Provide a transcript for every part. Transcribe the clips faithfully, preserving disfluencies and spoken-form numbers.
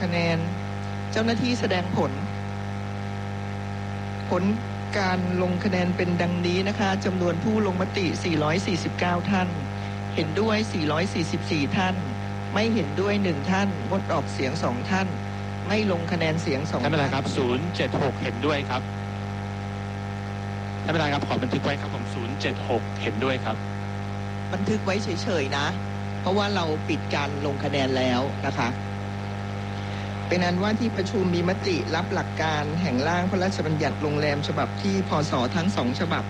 คะแนนเจ้าหน้าที่แสดงผลผลการลงคะแนนเป็นดังนี้นะคะจำนวนผู้ลงมติสี่ร้อยสี่สิบเก้าท่านเห็นด้วยสี่ร้อยสี่สิบสี่ท่านไม่เห็นด้วยหนึ่งท่านงดออกเสียงสองท่านไม่ลงคะแนนเสียงสองท่านท่านประธานครับศูนย์เจ็ดหกเห็นด้วยครับท่านประธานครับขอบันทึกไว้ครับผมศูนย์เจ็ดหกเห็นด้วยครับบันทึกไว้เฉยๆนะเพราะว่าเราปิดการลงคะแนนแล้วนะคะเป็นนั้นว่าที่ประชุมมีมติรับหลักการแห่งร่างพระราชบัญญัติโรงแรมฉบับที่พศทั้งสองฉบับ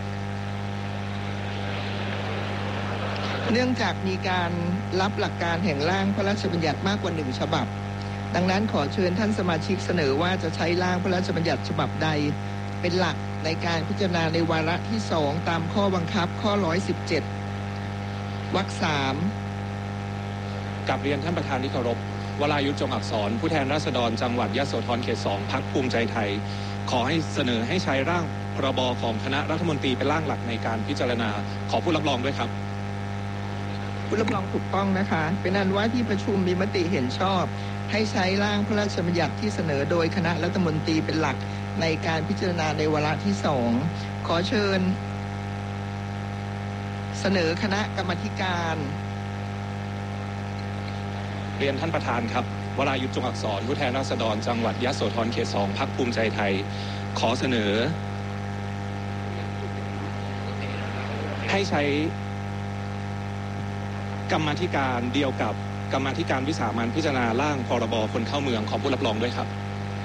เนื่องจากมีการรับหลักการแห่งร่างพระราชบัญญัติมากกว่าหนึ่งฉบับดังนั้นขอเชิญท่านสมาชิกเสนอว่าจะใช้ร่างพระราชบัญญัติฉบับใดเป็นหลักในการพิจารณาในวาระที่สองตามข้อบังคับข้อหนึ่งร้อยสิบเจ็ดวรรคสามกราบเรียนท่านประธานที่เคารพวรายุทธจงอักษรผู้แทนราษฎรจังหวัดยโสธรเขตสองพรรคภูมิใจไทยขอให้เสนอให้ใช้ร่างพรบของคณะรัฐมนตรีเป็นร่างหลักในการพิจารณาขอผู้รับรองด้วยครับผู้รับรองถูกต้องนะคะเป็นอันว่าที่ประชุมมีมติเห็นชอบให้ใช้ร่างพระราชบัญญัติที่เสนอโดยคณะรัฐมนตรีเป็นหลักในการพิจารณาในวาระที่สองขอเชิญเสนอคณะกรรมาธิการเรียนท่านประธานครับวรายุทธจงอักษรผู้แทนราษฎรจังหวัดยโสธรเขตสองพรรคภูมิใจไทยขอเสนอให้ใช้กรรมาธิการเดียวกับกรรมาธิการวิสามัญพิจารณาร่างพรบคนเข้าเมืองขอผู้รับรองด้วยครับ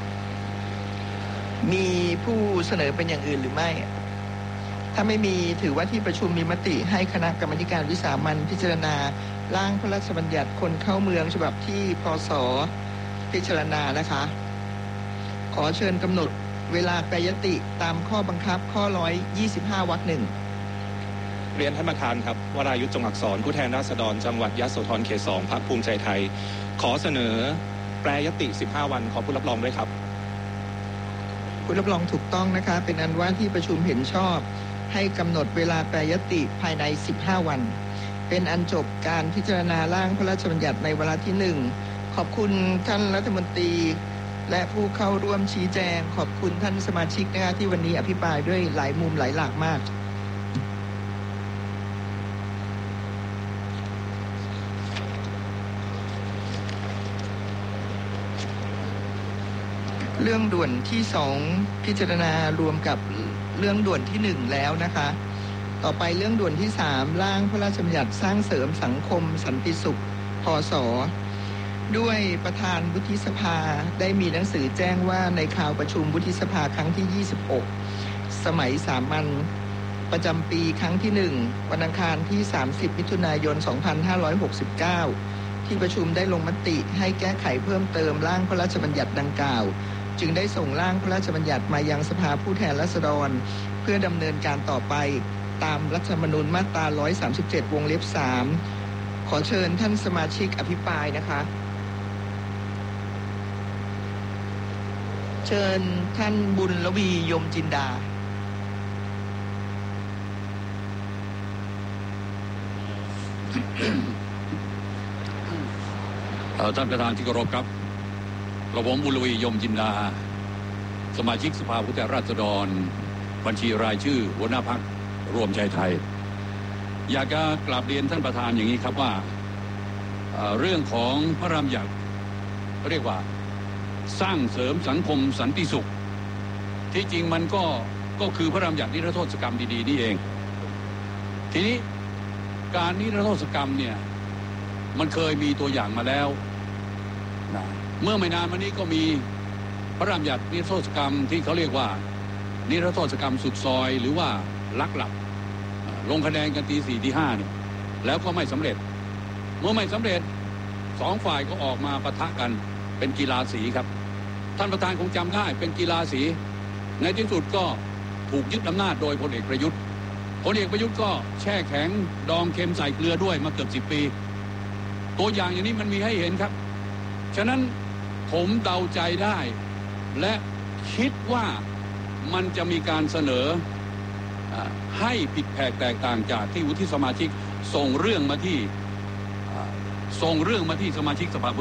มีผู้เสนอเป็นอย่างอื่นหรือไม่ถ้าไม่มีถือว่าที่ประชุมมีมติให้คณะกรรมาธิการวิสามัญพิจารณาร่างพระราชบัญญัติคนเข้าเมืองฉบับที่พศพิจารณานะคะขอเชิญกำหนดเวลาแปรยติตามข้อบังคับข้อหนึ่งร้อยยี่สิบห้าวรรคหนึ่งเรียนท่านประธานครับวรายุทธจงอักษรผู้แทนราษฎรจังหวัดยโสธรเขตสองพรรคภูมิใจไทยขอเสนอแปรยติสิบห้าวันขอผู้รับรองด้วยครับผู้รับรองถูกต้องนะคะเป็นอันว่าที่ประชุมเห็นชอบให้กำหนดเวลาแปรยติภายในสิบห้าวันเป็นอันจบการพิจารณาร่างพระราชบัญญัติในวาระที่หนึ่งขอบคุณท่านรัฐมนตรีและผู้เข้าร่วมชี้แจงขอบคุณท่านสมาชิกนะคะที่วันนี้อภิปรายด้วยหลายมุมหลายหลากมากเรื่องด่วนที่สองพิจารณารวมกับเรื่องด่วนที่หนึ่งแล้วนะคะต่อไปเรื่องด่วนที่สามร่างพระราชบัญญัติสร้างเสริมสังคมสันติสุขพศด้วยประธานวุฒิสภาได้มีหนังสือแจ้งว่าในข่าวประชุมวุฒิสภาครั้งที่ยี่สิบหกสมัยสามัญประจำปีครั้งที่หนึ่งวันอังคารที่สามสิบมิถุนายนสองพันห้าร้อยหกสิบเก้าที่ประชุมได้ลงมติให้แก้ไขเพิ่มเติมร่างพระราชบัญญัติดังกล่าวจึงได้ส่งร่างพระราชบัญญัติมายังสภาผู้แทนราษฎรเพื่อดำเนินการต่อไปตามรัฐธรรมนูญมาตราหนึ่งร้อยสามสิบเจ็ดวงเล็บสามขอเชิญท่านสมาชิกอภิปรายนะคะเชิญท่านบุญระวียมจินดาท่านประธานที่เคารพครับกระผมบุญระวียมจินดาสมาชิกสภาผู้แทนราษฎรบัญชีรายชื่อหัวหน้าพรรครวมใจไทยอยากจะกราบเรียนท่านประธานอย่างนี้ครับว่า เอ่อ เรื่องของพระราชบัญญัติเรียกว่าสร้างเสริมสังคมสันติสุขที่จริงมันก็ก็คือพระราชบัญญัตินิรโทษกรรมดีๆนี่เองทีนี้การนิรโทษกรรมเนี่ยมันเคยมีตัวอย่างมาแล้วนะเมื่อไม่นานมานี้ก็มีพระราชบัญญัตินิรโทษกรรมที่เขาเรียกว่านิรโทษกรรมสุดซอยหรือว่าลักหลับลงคะแนนกันตีสี่ตีห้าเนี่ยแล้วก็ไม่สำเร็จเมื่อไม่สำเร็จสองฝ่ายก็ออกมาปะทะกันเป็นกีฬาสีครับท่านประธานคงจำได้เป็นกีฬาสีในที่สุดก็ถูกยึดอำนาจโดยพลเอกประยุทธ์พลเอกประยุทธ์ก็แช่แข็งดองเค็มใส่เกลือด้วยมาเกือบสิบปีตัวอย่างอย่างนี้มันมีให้เห็นครับฉะนั้นผมเดาใจได้และคิดว่ามันจะมีการเสนอให้ผิดแผกแตกต่างจากที่วุฒิสมาชิกส่งเรื่องมาที่ส่งเรื่องมาที่สมาชิกสภา